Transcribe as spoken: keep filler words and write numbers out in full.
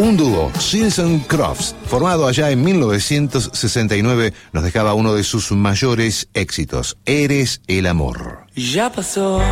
Un dúo, Seals and Crofts, formado allá en mil novecientos sesenta y nueve, nos dejaba uno de sus mayores éxitos, Eres el amor. Ya pasó.